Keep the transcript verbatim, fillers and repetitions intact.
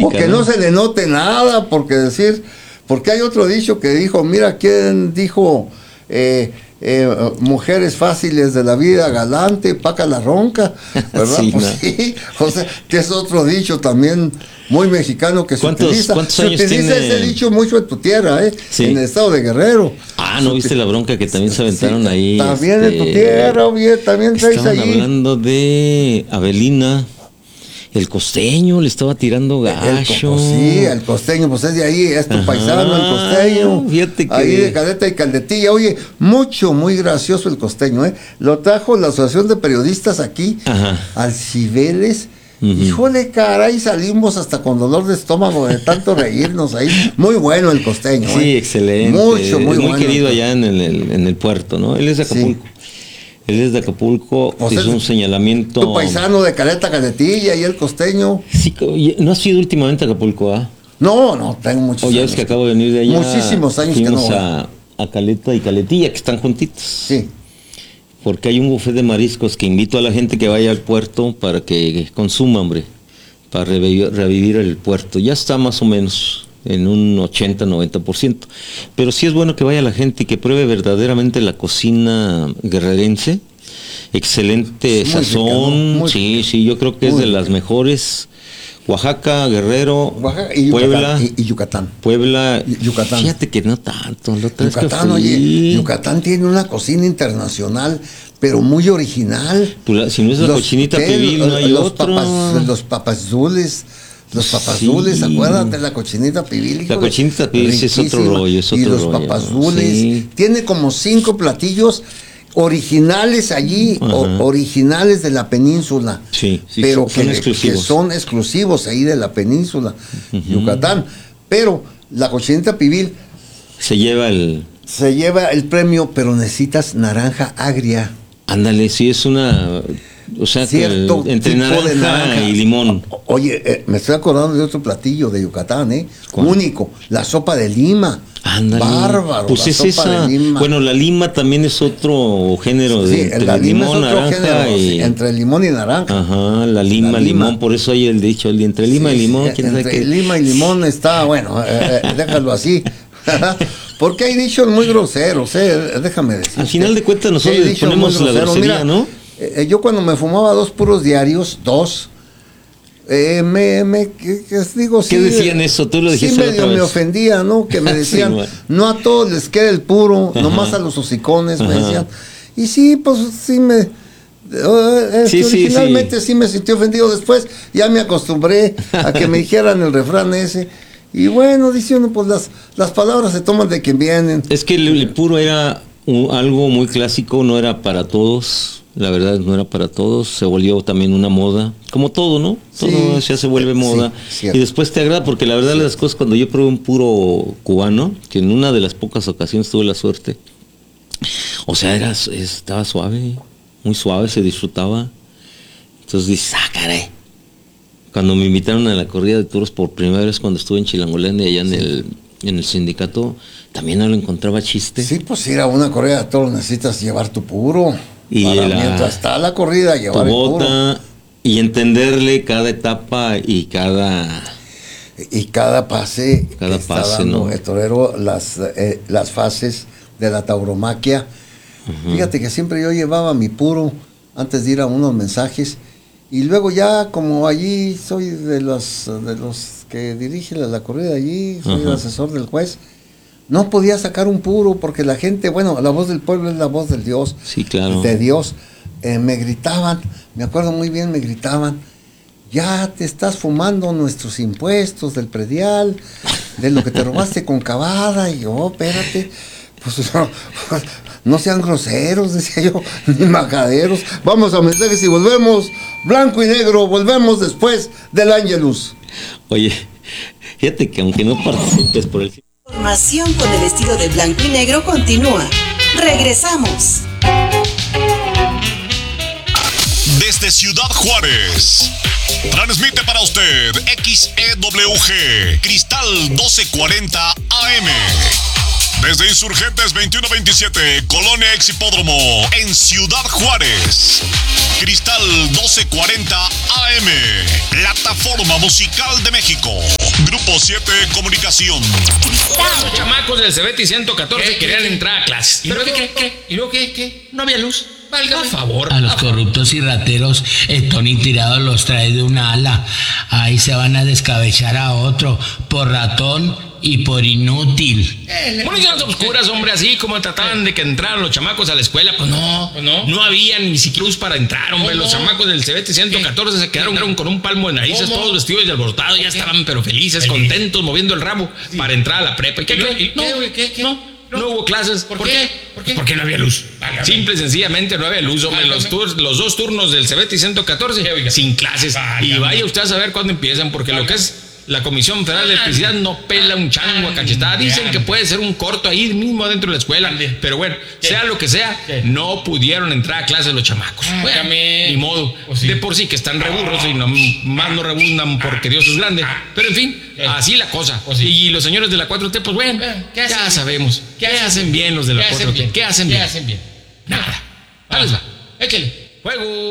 Como que no se le note nada, porque decir, porque hay otro dicho que dijo, mira quién dijo, eh, eh, mujeres fáciles de la vida, galante, paca la ronca, ¿verdad? Sí, pues no. sí, o sea, que es otro dicho también muy mexicano que se ¿Cuántos- utiliza. cuántos Se años utiliza tiene? ese dicho mucho en tu tierra, ¿eh? Sí. En el estado de Guerrero. Ah, ¿no viste la bronca que también se aventaron Sí, ahí? También este, en tu tierra, oye, también traes Estaban ahí. hablando de Avelina. El costeño le estaba tirando El, gacho. pues sí, el costeño, pues es de ahí, es tu Ajá, paisano, el costeño. fíjate que- Ahí de Caleta y Caldetilla. Oye, mucho, muy gracioso el costeño, ¿eh? Lo trajo la Asociación de Periodistas aquí, Ajá. al Cibeles. Ujú. Híjole, caray, salimos hasta con dolor de estómago de tanto reírnos ahí. Muy bueno el costeño, Sí, ¿eh? excelente. Mucho, muy es muy bueno. querido allá en el, en el puerto, ¿no? Él es de Sí. Acapulco. Él es de Acapulco, O sea, hizo un señalamiento. Tu paisano de Caleta, Caletilla y el costeño. Sí, oye, ¿no has ido últimamente a Acapulco, ah? No, no, tengo muchos O ya años. ves que acabo de venir de allá. Muchísimos años que no Fuimos voy. a, a Caleta y Caletilla, que están juntitos. Sí. Porque hay un buffet de mariscos que invito a la gente que vaya al puerto para que consuma, hombre. Para revivir, revivir el puerto. Ya está más o menos en un ochenta noventa por ciento. Pero sí es bueno que vaya la gente y que pruebe verdaderamente la cocina guerrerense. Excelente Es muy rica, ¿no? sazón. Muy Sí, rica. sí, yo creo que es Muy de las rica. mejores. Oaxaca, Guerrero, Oaxaca y Puebla. Yucatán. Y, y Yucatán. Puebla. Y- Yucatán. Fíjate que no tanto. La otra vez que Yucatán, fui- oye, Yucatán tiene una cocina internacional, pero muy original. Pues la- si no es la cochinita ¿qué? pibil, no hay los otro. Papas, los papazules, los Sí. papazules, acuérdate de la cochinita pibil. La híjole, cochinita pibil sí es otro riquísima. rollo, es Y otro los rollo, papazules, sí. tiene como cinco platillos originales allí, o- Ajá. originales de la península. Sí, sí, pero son- son que, exclusivos. que son exclusivos ahí de la península, Ujú. Yucatán. Pero la cochinita pibil Se lleva el. se lleva el premio, pero necesitas naranja agria. Ándale, sí, es una. O sea, que Cierto el- entre tipo naranja, de naranja y limón. O- Oye, eh, me estoy acordando de otro platillo de Yucatán, ¿eh? ¿Cuál? Único, la sopa de lima. Ándale. Bárbaro. Pues la es sopa esa. de lima. Bueno, la lima también es otro género de sí, entre la lima limón, es otro naranja género, y. sí, entre limón y naranja. Ajá, la lima, La lima. limón, por eso hay el dicho, el de entre lima Sí, y limón, sí, quién sabe entre qué. lima y limón está, bueno, eh, eh, déjalo así. Porque hay dichos muy groseros, eh, déjame decir. Al final de cuentas nosotros Hay le dichos ponemos muy la groseros. grosería, Mira, ¿no? eh, yo cuando me fumaba dos puros diarios, dos, eh, me, me que, que digo, ¿Qué decían eso? Tú lo dijiste sí la medio otra me vez. ofendía, ¿no? Que me Sí, decían, bueno. no a todos les queda el puro, Ajá. nomás a los hocicones, me Ajá. decían. Y sí, pues sí me... eh, este, Sí, sí, originalmente sí. me sentí ofendido, después ya me acostumbré a que me dijeran el refrán ese. Y bueno, dice uno, pues las, las palabras se toman de quien vienen. Es que el, el puro era un- algo muy clásico, no era para todos, la verdad no era para todos, se volvió también una moda, como todo, ¿no? Todo Sí, ya se vuelve sí, moda. cierto. Y después te agrada, porque la verdad las cosas, cuando yo probé un puro cubano, que en una de las pocas ocasiones tuve la suerte, o sea, era, estaba suave, muy suave, se disfrutaba. Entonces dices, ah, caray. Cuando me invitaron a la corrida de toros por primera vez cuando estuve en Chilangolandia, allá en, el, en el sindicato, también no lo encontraba chiste. Sí, pues ir a una corrida de toros necesitas llevar tu puro. Y Para la- mientras está la corrida, Tu llevar el puro. bota y entenderle cada etapa y cada... Y cada pase, Cada que está pase, dando ¿no? el torero, las, eh, las fases de la tauromaquia. Fíjate que siempre yo llevaba mi puro antes de ir a unos mensajes. Y luego ya, como allí soy de los, de los que dirigen la, la corrida allí, soy el Ajá. asesor del juez, no podía sacar un puro porque la gente, bueno, la voz del pueblo es la voz del Dios. Sí, claro. De Dios. Eh, me gritaban, me acuerdo muy bien, me gritaban, ya te estás fumando nuestros impuestos del predial, de lo que te robaste con cavada. Y yo, espérate, pues no, no sean groseros, decía yo, ni majaderos. Vamos a mensajes y volvemos, blanco y negro, volvemos después del Ángelus. Oye, fíjate que aunque no participes por el... Información con el estilo de blanco y negro continúa. Regresamos. Desde Ciudad Juárez, transmite para usted X E W G, Cristal doce cuarenta A M. Desde Insurgentes veintiuno veintisiete, Colonia Ex Hipódromo, en Ciudad Juárez. Cristal doce cuarenta A M, plataforma musical de México. siete Comunicación. Los chamacos del Cebeti ciento catorce querían entrar a clases. ¿Y luego qué? ¿Qué? ¿Y luego qué? ¿Qué? No había luz. Válgame. Por favor. A los corruptos y rateros, el Tony Tirado los trae de una ala. Ahí se van a descabezar a otro por ratón y por inútil. Municiones obscuras, hombre, así como trataban de que entraran los chamacos a la escuela, pues no, pues no, no había ni siquiera luz para entrar, hombre. Los chamacos del Cebeti ciento catorce se quedaron con un palmo de narices, todos vestidos y alborotados, ya estaban pero felices, contentos, moviendo el rabo para entrar a la prepa. ¿Y qué creen? No, ¿qué, qué? No. No hubo clases. ¿Por, ¿Por qué? ¿Por qué? Porque no había luz. Válgame. Simple y sencillamente no había luz, hombre. Los, tur- los dos turnos del Cebeti ciento catorce sin clases. Válgame. Y vaya usted a saber cuándo empiezan, porque Válgame. Lo que es la Comisión Federal de Electricidad no pela un chango a cachetada. Dicen que puede ser un corto ahí mismo dentro de la escuela. Pero bueno, sea lo que sea, no pudieron entrar a clases los chamacos. Bueno, ni modo. De por sí que están reburros y no, más no rebundan porque Dios es grande. Pero en fin, así la cosa. Y los señores de la cuatro T, pues bueno, ya sabemos. ¿Qué hacen bien los de la cuatro T? ¿Qué hacen bien? ¿Qué hacen bien? Nada. Ahí les va. Échale. Fuego.